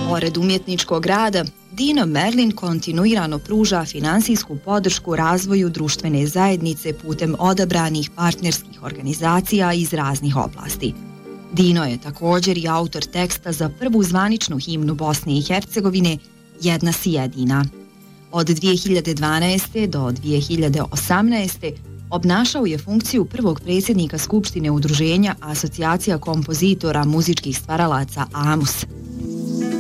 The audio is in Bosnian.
Pored umjetničkog rada, Dino Merlin kontinuirano pruža finansijsku podršku razvoju društvene zajednice putem odabranih partnerskih organizacija iz raznih oblasti. Dino je također i autor teksta za prvu zvaničnu himnu Bosne i Hercegovine Jedna si jedina. Od 2012. do 2018. obnašao je funkciju prvog predsjednika Skupštine udruženja Asocijacija kompozitora muzičkih stvaralaca AMUS.